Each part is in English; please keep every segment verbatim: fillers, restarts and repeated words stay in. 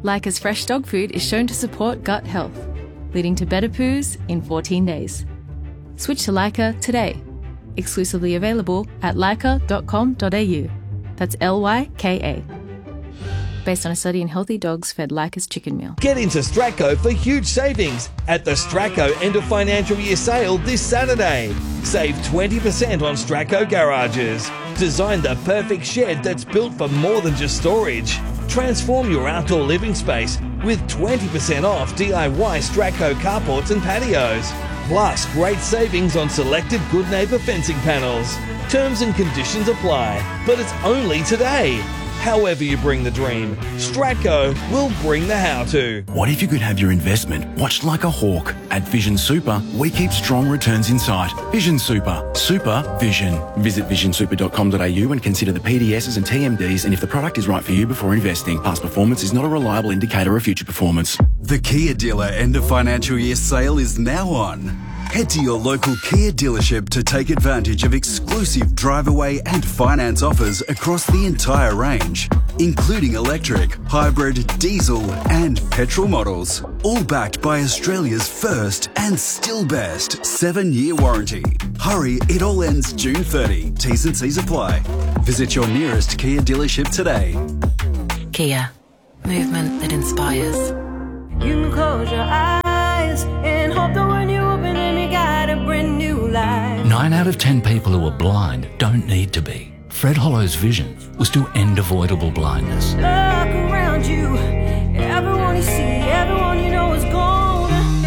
Leica's fresh dog food is shown to support gut health, leading to better poos in fourteen days. Switch to Leica today. Exclusively available at leica dot com dot a u. That's L Y K A. Based on a study in healthy dogs fed Leica's chicken meal. Get into Stratco for huge savings at the Stratco end of financial year sale this Saturday. Save twenty percent on Stratco garages. Design the perfect shed that's built for more than just storage. Transform your outdoor living space with twenty percent off D I Y Stratco carports and patios. Plus, great savings on selected Good Neighbour fencing panels. Terms and conditions apply, but it's only today. However you bring the dream, Stratco will bring the how-to. What if you could have your investment watched like a hawk? At Vision Super, we keep strong returns in sight. Vision Super. Super Vision. Visit vision super dot com dot a u and consider the P D Ss and T M Ds and if the product is right for you before investing. Past performance is not a reliable indicator of future performance. The Kia Dealer end of financial year sale is now on. Head to your local Kia dealership to take advantage of exclusive drive away and finance offers across the entire range, including electric, hybrid, diesel and petrol models, all backed by Australia's first and still best seven-year warranty. Hurry, it all ends June thirtieth. T's and C's apply. Visit your nearest Kia dealership today. Kia. Movement that inspires. You can close your eyes and hope that when you open them you got a brand new life. Nine out of ten people who are blind don't need to be. Fred Hollow's vision was to end avoidable blindness. Look around you, everyone you see, everyone you know is gone.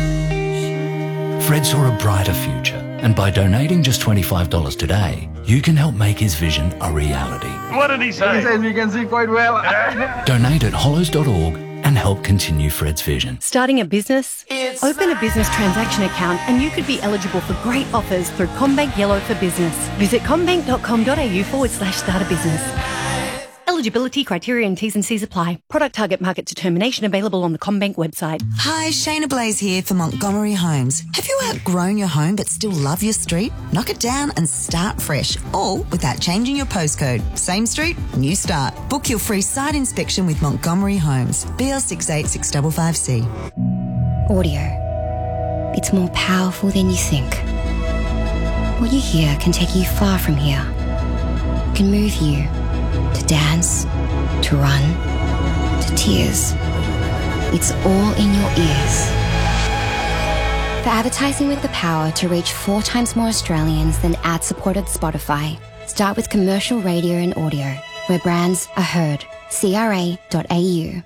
Fred saw a brighter future, and by donating just twenty-five dollars today, you can help make his vision a reality. What did he say? He says we can see quite well. Donate at hollows dot org and help continue Fred's vision. Starting a business? It's Open a business transaction account and you could be eligible for great offers through CommBank Yellow for Business. Visit commbank dot com dot a u forward slash start a business. Eligibility criteria and T's and C's apply. Product target market determination available on the CommBank website. Hi, Shayna Blaze here for Montgomery Homes. Have you outgrown your home but still love your street? Knock it down and start fresh, all without changing your postcode. Same street, new start. Book your free site inspection with Montgomery Homes. B L six eight six five five C. Audio. It's more powerful than you think. What you hear can take you far from here. It can move you. To dance, to run, to tears. It's all in your ears. For advertising with the power to reach four times more Australians than ad-supported Spotify, start with commercial radio and audio, where brands are heard. C R A dot A U.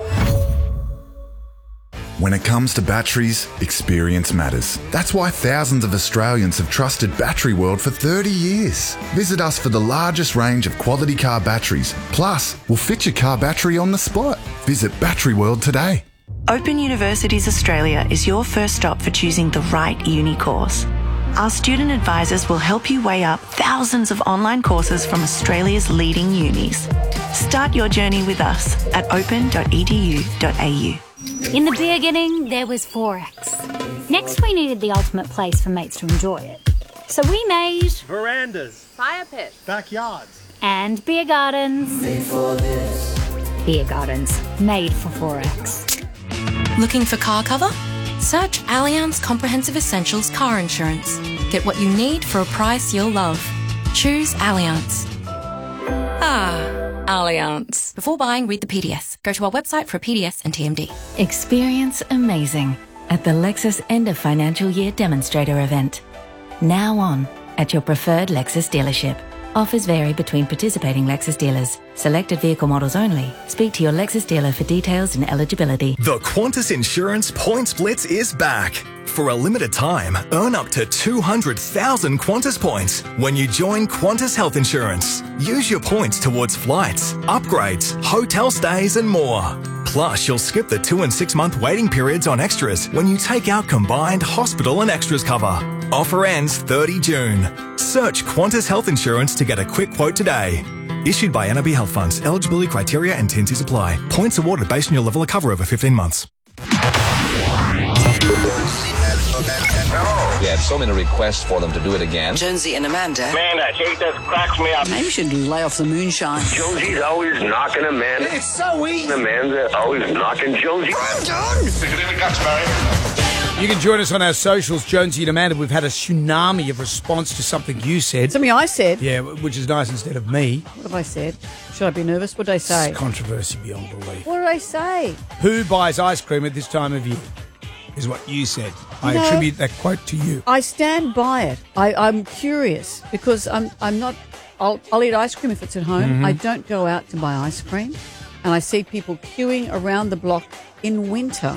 When it comes to batteries, experience matters. That's why thousands of Australians have trusted Battery World for thirty years. Visit us for the largest range of quality car batteries. Plus, we'll fit your car battery on the spot. Visit Battery World today. Open Universities Australia is your first stop for choosing the right uni course. Our student advisors will help you weigh up thousands of online courses from Australia's leading unis. Start your journey with us at open dot e d u dot a u. In the beginning, there was Forex. Next, we needed the ultimate place for mates to enjoy it. So we made... verandas, fire pits, backyards, and beer gardens. Made for this. Beer gardens, made for Forex. Looking for car cover? Search Allianz Comprehensive Essentials Car Insurance. Get what you need for a price you'll love. Choose Allianz. Ah, Allianz. Before buying, read the P D S. Go to our website for a P D S and T M D. Experience amazing at the Lexus End of Financial Year Demonstrator event. Now on at your preferred Lexus dealership. Offers vary between participating Lexus dealers. Selected vehicle models only. Speak to your Lexus dealer for details and eligibility. The Qantas Insurance Points Blitz is back. For a limited time, earn up to two hundred thousand Qantas points when you join Qantas Health Insurance. Use your points towards flights, upgrades, hotel stays and more. Plus, you'll skip the two and six month waiting periods on extras when you take out combined hospital and extras cover. Offer ends thirtieth of June. Search Qantas Health Insurance to get a quick quote today. Issued by N R B Health Funds. Eligibility criteria and T and Cs apply. Points awarded based on your level of cover over fifteen months. No. We had so many requests for them to do it again. Jonesy and Amanda. Man, that hate that cracks me up. Maybe you should lay off the moonshine. Jonesy's always knocking Amanda. It's so easy. Amanda always knocking Jonesy. I'm done. Stick it in the guts, Barry. You can join us on our socials, Jonesy and Amanda. We've had a tsunami of response to something you said. Something I said? Yeah, which is nice instead of me. What have I said? Should I be nervous? What did I say? It's controversy beyond belief. What did I say? Who buys ice cream at this time of year? Is what you said. I No. attribute that quote to you. I stand by it. I, I'm curious because I'm I'm not. I'll, I'll eat ice cream if it's at home. Mhm. I don't go out to buy ice cream, and I see people queuing around the block in winter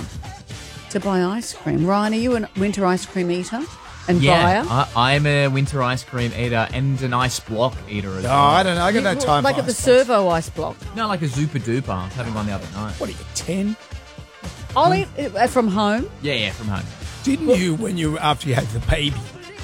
to buy ice cream. Ryan, are you a winter ice cream eater and yeah, buyer? I, I'm a winter ice cream eater and an ice block eater as Oh, well. I don't know. I got no time like for at the ice servo ice block. No, like a Zupa Duper. I was having one the other night. What are you, ten? I'll eat uh, from home. Yeah, yeah, from home. Didn't you, when you after you had the baby?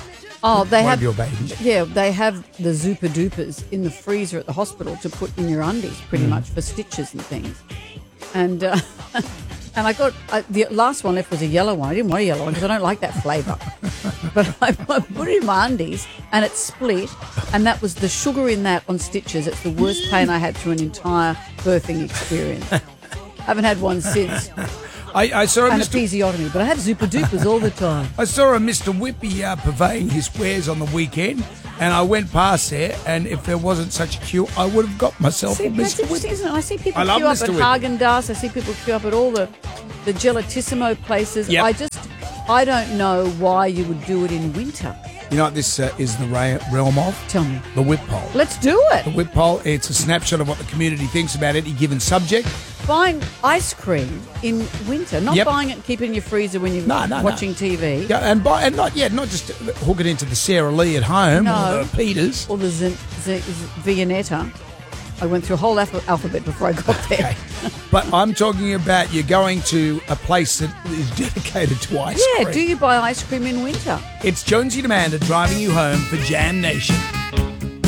Oh, they One have of your babies. Yeah, they have the Zupa Dupers in the freezer at the hospital to put in your undies, pretty Mm. much for stitches and things. And uh, and I got uh, the last one left was a yellow one. I didn't want a yellow one because I don't like that flavour. But I, I put it in my undies and it split, and that was the sugar in that on stitches. It's the worst pain I had through an entire birthing experience. Haven't had one since. I, I saw a and Mister episiotomy, but I have Zupa Dupers all the time. I saw a Mister Whippy uh, purveying his wares on the weekend, and I went past there, and if there wasn't such a queue, I would have got myself See, a that's Mister interesting, Whippy. isn't it? I see people I love queue up Mister at Whippy. Haagen-Dazs. I see people queue up at all the, the gelatissimo places. Yep. I just, I don't know why you would do it in winter. You know what this uh, is the ra- realm of? Tell me. The whip poll. Let's do it. The whip poll, it's a snapshot of what the community thinks about any given subject. Buying ice cream in winter, not Yep. buying it and keeping it in your freezer when you're No, no, no. watching T V. Yeah, and buy, and not yet, not just hook it into the Sarah Lee at home No. or the Peters. Or the Z- Z- Viennetta. I went through a whole alpha- alphabet before I got there. But I'm talking about you're going to a place that is dedicated to ice Yeah, cream. do you buy ice cream in winter? It's Jonesy and Amanda driving you home for Jam Nation.